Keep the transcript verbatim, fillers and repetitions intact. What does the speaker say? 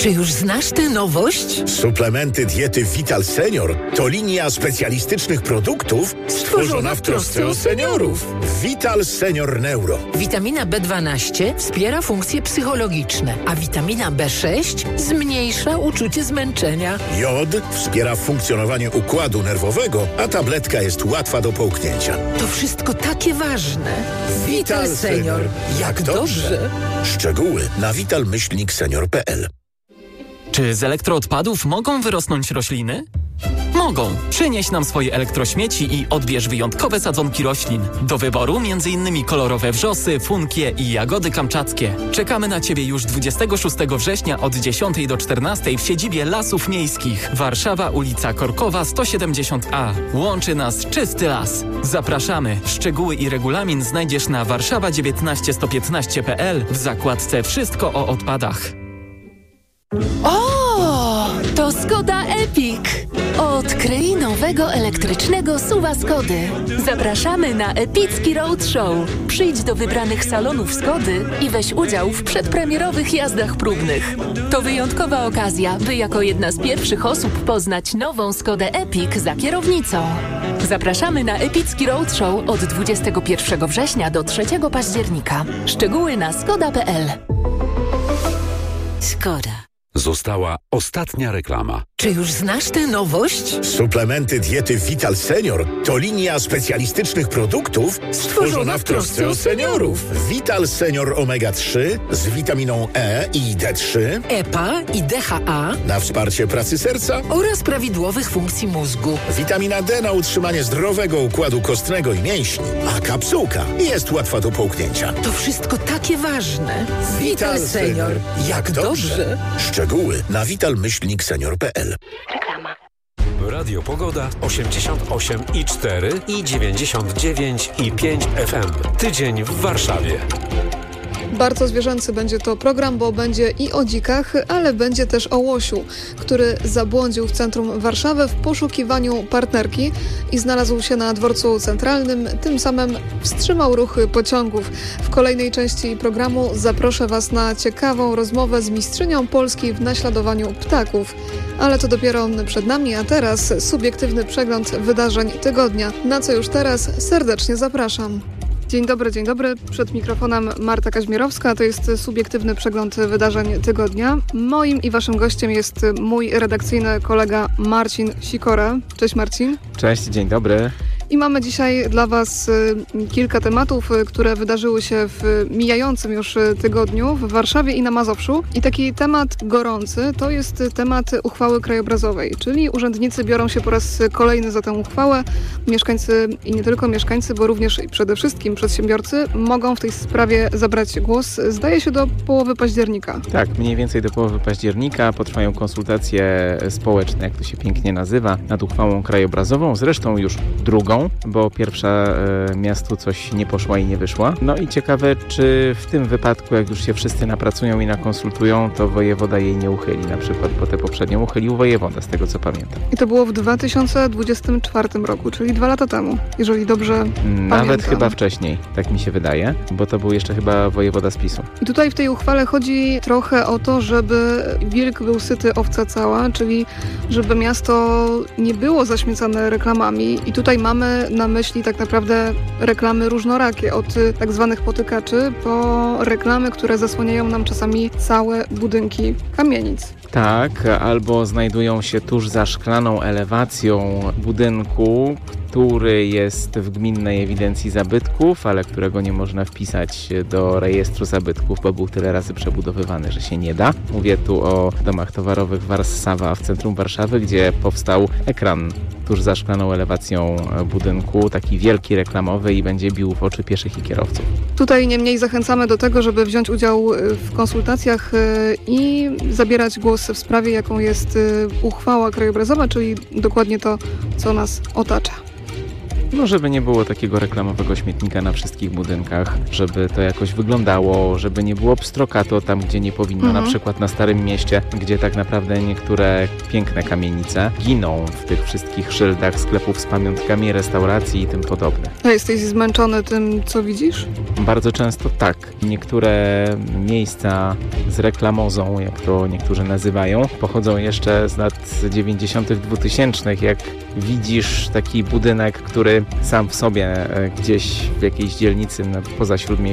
Czy już znasz tę nowość? Suplementy diety Vital Senior to linia specjalistycznych produktów stworzona w trosce o seniorów. Vital Senior Neuro. Witamina B dwanaście wspiera funkcje psychologiczne, a witamina B sześć zmniejsza uczucie zmęczenia. Jod wspiera funkcjonowanie układu nerwowego, a tabletka jest łatwa do połknięcia. To wszystko takie ważne. Vital Senior. Jak dobrze. Szczegóły na vital myślnik senior kropka p l. Czy z elektroodpadów mogą wyrosnąć rośliny? Mogą. Przynieś nam swoje elektrośmieci i odbierz wyjątkowe sadzonki roślin. Do wyboru między innymi kolorowe wrzosy, funkie i jagody kamczackie. Czekamy na Ciebie już dwudziestego szóstego września od dziesiątej do czternastej w siedzibie Lasów Miejskich. Warszawa, ulica Korkowa sto siedemdziesiąt A. Łączy nas czysty las. Zapraszamy. Szczegóły i regulamin znajdziesz na warszawa dziewiętnaście sto piętnaście kropka p l w zakładce Wszystko o odpadach. O, to Skoda Epic. Odkryj nowego elektrycznego suwa Skody. Zapraszamy na epicki roadshow. Przyjdź do wybranych salonów Skody i weź udział w przedpremierowych jazdach próbnych. To wyjątkowa okazja, by jako jedna z pierwszych osób poznać nową Skodę Epic za kierownicą. Zapraszamy na epicki roadshow od dwudziestego pierwszego września do trzeciego października. Szczegóły na skoda kropka p l. Skoda. Została ostatnia reklama. Czy już znasz tę nowość? Suplementy diety Vital Senior to linia specjalistycznych produktów stworzona w trosce o seniorów. Vital Senior omega trzy z witaminą E i D trzy, E P A i D H A na wsparcie pracy serca oraz prawidłowych funkcji mózgu. Witamina D na utrzymanie zdrowego układu kostnego i mięśni, a kapsułka jest łatwa do połknięcia. To wszystko takie ważne. Vital Senior. Jak dobrze. Szczegóły na vital myślnik senior kropka p l. Reklama. Radio Pogoda osiemdziesiąt osiem i cztery i dziewięćdziesiąt dziewięć i pięć F M. Tydzień w Warszawie. Bardzo zwierzęcy będzie to program, bo będzie i o dzikach, ale będzie też o łosiu, który zabłądził w centrum Warszawy w poszukiwaniu partnerki i znalazł się na dworcu centralnym, tym samym wstrzymał ruch pociągów. W kolejnej części programu zaproszę Was na ciekawą rozmowę z mistrzynią Polski w naśladowaniu ptaków. Ale to dopiero przed nami, a teraz subiektywny przegląd wydarzeń tygodnia, na co już teraz serdecznie zapraszam. Dzień dobry, dzień dobry. Przed mikrofonem Marta Kaźmierowska. To jest subiektywny przegląd wydarzeń tygodnia. Moim i waszym gościem jest mój redakcyjny kolega Marcin Sikora. Cześć Marcin. Cześć, dzień dobry. I mamy dzisiaj dla Was kilka tematów, które wydarzyły się w mijającym już tygodniu w Warszawie i na Mazowszu. I taki temat gorący to jest temat uchwały krajobrazowej, czyli urzędnicy biorą się po raz kolejny za tę uchwałę. Mieszkańcy i nie tylko mieszkańcy, bo również i przede wszystkim przedsiębiorcy mogą w tej sprawie zabrać głos, zdaje się, do połowy października. Tak, mniej więcej do połowy października potrwają konsultacje społeczne, jak to się pięknie nazywa, nad uchwałą krajobrazową, zresztą już drugą, bo pierwsza e, miastu coś nie poszła i nie wyszła. No i ciekawe, czy w tym wypadku, jak już się wszyscy napracują i nakonsultują, to wojewoda jej nie uchyli, na przykład, bo tę poprzednią uchylił wojewoda, z tego co pamiętam. I to było w dwa tysiące dwudziestym czwartym roku, czyli dwa lata temu, jeżeli dobrze Nawet pamiętam. chyba wcześniej, tak mi się wydaje, bo to był jeszcze chyba wojewoda z PiSu. I tutaj w tej uchwale chodzi trochę o to, żeby wilk był syty, owca cała, czyli żeby miasto nie było zaśmiecane reklamami. I tutaj mamy na myśli tak naprawdę reklamy różnorakie, od tak zwanych potykaczy po reklamy, które zasłaniają nam czasami całe budynki kamienic. Tak, albo znajdują się tuż za szklaną elewacją budynku, który jest w gminnej ewidencji zabytków, ale którego nie można wpisać do rejestru zabytków, bo był tyle razy przebudowywany, że się nie da. Mówię tu o domach towarowych Warszawa w centrum Warszawy, gdzie powstał ekran tuż za szklaną elewacją budynku, taki wielki reklamowy i będzie bił w oczy pieszych i kierowców. Tutaj niemniej zachęcamy do tego, żeby wziąć udział w konsultacjach i zabierać głos w sprawie, jaką jest uchwała krajobrazowa, czyli dokładnie to, co nas otacza. No, żeby nie było takiego reklamowego śmietnika na wszystkich budynkach, żeby to jakoś wyglądało, żeby nie było pstrokato tam, gdzie nie powinno, mhm. na przykład na Starym Mieście, gdzie tak naprawdę niektóre piękne kamienice giną w tych wszystkich szyldach sklepów z pamiątkami, restauracji i tym podobne. A jesteś zmęczony tym, co widzisz? Bardzo często tak. Niektóre miejsca z reklamozą, jak to niektórzy nazywają, pochodzą jeszcze z lat dziewięćdziesiątych, dwutysięcznych. Jak widzisz taki budynek, który sam w sobie gdzieś w jakiejś dzielnicy poza Śródmieściem